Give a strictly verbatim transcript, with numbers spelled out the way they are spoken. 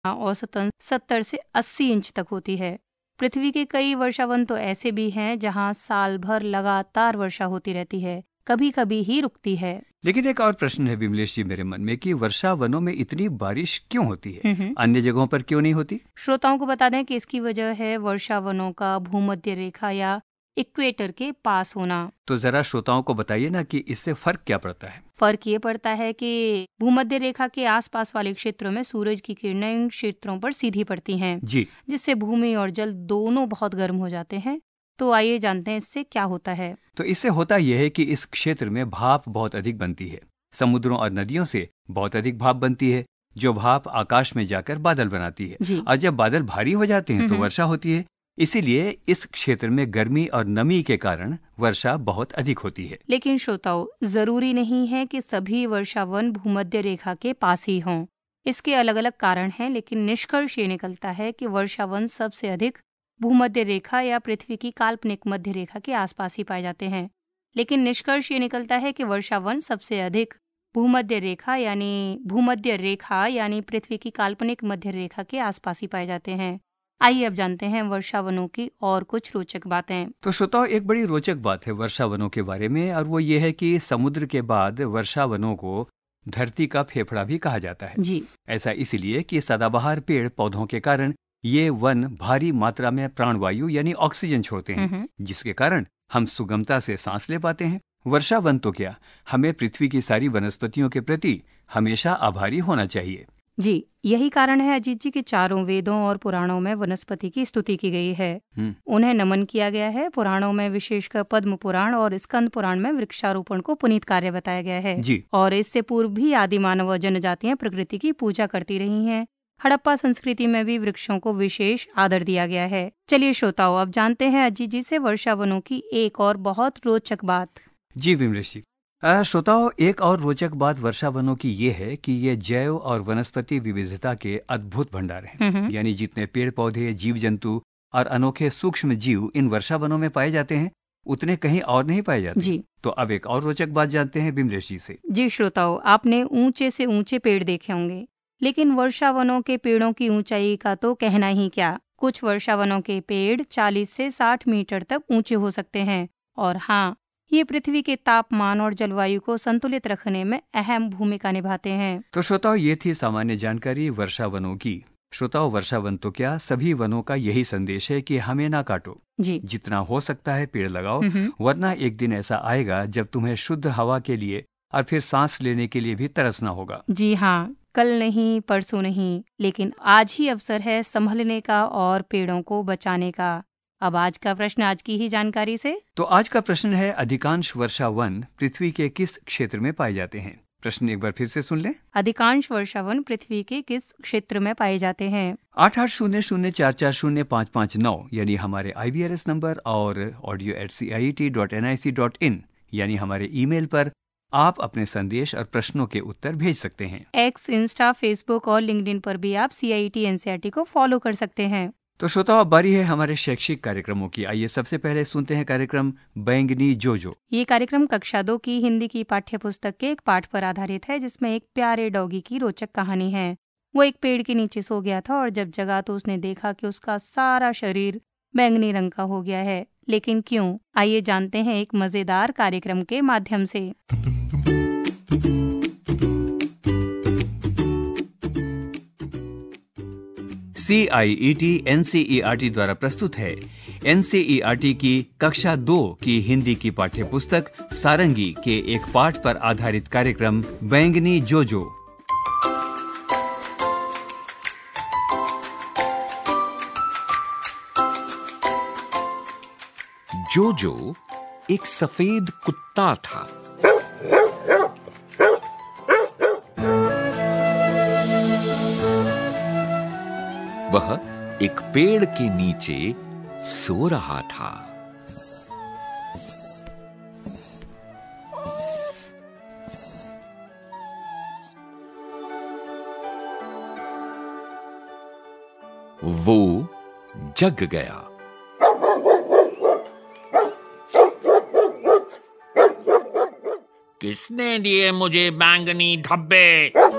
औसतन सत्तर से अस्सी इंच तक होती है। पृथ्वी के कई वर्षावन तो ऐसे भी हैं जहां साल भर लगातार वर्षा होती रहती है, कभी कभी ही रुकती है। लेकिन एक और प्रश्न है विमलेश जी मेरे मन में कि वर्षा वनों में इतनी बारिश क्यों होती है, हम्म। अन्य जगहों पर क्यों नहीं होती? श्रोताओं को बता दें कि इसकी वजह है वर्षा वनों का भूमध्य रेखा या इक्वेटर के पास होना। तो जरा श्रोताओं को बताइए ना कि इससे फर्क क्या पड़ता है। फर्क ये पड़ता है कि भूमध्य रेखा के आसपास वाले क्षेत्रों में सूरज की किरणें इन क्षेत्रों पर सीधी पड़ती हैं, जी, जिससे भूमि और जल दोनों बहुत गर्म हो जाते हैं। तो आइए जानते हैं इससे क्या होता है। तो इससे होता यह है कि इस क्षेत्र में भाप बहुत अधिक बनती है। समुद्रों और नदियों से बहुत अधिक भाप बनती है, जो भाप आकाश में जाकर बादल बनाती है। जी। और जब बादल भारी हो जाते हैं तो वर्षा होती है। इसीलिए इस क्षेत्र में गर्मी और नमी के कारण वर्षा बहुत अधिक होती है। लेकिन श्रोताओं, जरूरी नहीं है कि सभी वर्षावन भूमध्य रेखा के पास ही हों। इसके अलग अलग कारण हैं, लेकिन निष्कर्ष ये निकलता है कि वर्षावन सबसे अधिक भूमध्य रेखा या पृथ्वी की काल्पनिक मध्य रेखा के आसपास ही पाए जाते हैं। लेकिन निष्कर्ष ये निकलता है कि वर्षावन सबसे अधिक भूमध्य रेखा यानी भूमध्य रेखा यानी पृथ्वी की काल्पनिक मध्य रेखा के आसपास ही पाए जाते हैं। आइए अब जानते हैं वर्षावनों की और कुछ रोचक बातें। तो श्रोताओं, एक बड़ी रोचक बात है वर्षावनों के बारे में, और वो ये है कि समुद्र के बाद वर्षावनों को धरती का फेफड़ा भी कहा जाता है। जी। ऐसा इसलिए कि सदाबहार पेड़ पौधों के कारण ये वन भारी मात्रा में प्राणवायु यानी ऑक्सीजन छोड़ते हैं, जिसके कारण हम सुगमता से सांस ले पाते हैं। वर्षा वन तो क्या, हमें पृथ्वी की सारी वनस्पतियों के प्रति हमेशा आभारी होना चाहिए। जी, यही कारण है अजीत जी कि चारों वेदों और पुराणों में वनस्पति की स्तुति की गई है, उन्हें नमन किया गया है। पुराणों में विशेषकर पद्म पुराण और स्कंद पुराण में वृक्षारोपण को पुनीत कार्य बताया गया है। जी। और इससे पूर्व भी आदि मानव जनजातियां प्रकृति की पूजा करती रही हैं। हड़प्पा संस्कृति में भी वृक्षों को विशेष आदर दिया गया है। चलिए श्रोताओं, अब जानते हैं अजीत जी से वर्षावनों की एक और बहुत रोचक बात। जी विमलेश जी, श्रोताओं, एक और रोचक बात वर्षावनों की ये है कि ये जैव और वनस्पति विविधता के अद्भुत भंडार हैं। यानी जितने पेड़ पौधे, जीव जंतु और अनोखे सूक्ष्म जीव इन वर्षावनों में पाए जाते हैं, उतने कहीं और नहीं पाए जाते। जी। तो अब एक और रोचक बात जानते हैं विमलेश जी से। जी श्रोताओं, आपने ऊंचे से ऊंचे पेड़ देखे होंगे, लेकिन वर्षावनों के पेड़ों की ऊंचाई का तो कहना ही क्या। कुछ वर्षावनों के पेड़ चालीस से साठ मीटर तक ऊंचे हो सकते हैं। और हाँ, ये पृथ्वी के तापमान और जलवायु को संतुलित रखने में अहम भूमिका निभाते हैं। तो श्रोताओं, ये थी सामान्य जानकारी वर्षावनों की। श्रोताओं, वर्षावन तो क्या, सभी वनों का यही संदेश है कि हमें ना काटो। जी। जितना हो सकता है पेड़ लगाओ, वरना एक दिन ऐसा आएगा जब तुम्हें शुद्ध हवा के लिए और फिर सांस लेने के लिए भी तरसना होगा। जी हाँ, कल नहीं, परसों नहीं, लेकिन आज ही अवसर है संभलने का और पेड़ों को बचाने का। अब आज का प्रश्न आज की ही जानकारी से। तो आज का प्रश्न है, अधिकांश वर्षावन पृथ्वी के किस क्षेत्र में पाए जाते हैं? प्रश्न एक बार फिर से सुन लें। अधिकांश वर्षावन पृथ्वी के किस क्षेत्र में पाए जाते हैं? आठ आठ शून्य शून्य चार चार शून्य पाँच पाँच नौ यानी हमारे आई बी आर एस नंबर और audio eight C I E T dot N I C dot in यानी हमारे ईमेल पर आप अपने संदेश और प्रश्नों के उत्तर भेज सकते हैं। एक्स, इंस्टा, फेसबुक और लिंक्डइन पर भी आप सी आई E T N C E R T को फॉलो कर सकते हैं। तो श्रोताओं, अब बारी है हमारे शैक्षिक कार्यक्रमों की। आइए सबसे पहले सुनते हैं कार्यक्रम बैंगनी जोजो। ये कार्यक्रम कक्षा दो की हिंदी की पाठ्य पुस्तक के एक पाठ पर आधारित है, जिसमें एक प्यारे डॉगी की रोचक कहानी है। वो एक पेड़ के नीचे सो गया था और जब जगा तो उसने देखा कि उसका सारा शरीर बैंगनी रंग का हो गया है। लेकिन क्यों? आइए जानते हैं एक मजेदार कार्यक्रम के माध्यम से। सी आई E T N C E R T द्वारा प्रस्तुत है N C E R T की कक्षा दो की हिंदी की पाठ्य पुस्तक सारंगी के एक पाठ पर आधारित कार्यक्रम बैंगनी जोजो। जोजो एक सफेद कुत्ता था। वह एक पेड़ के नीचे सो रहा था। वो जग गया। किसने दिए मुझे बैंगनी धब्बे?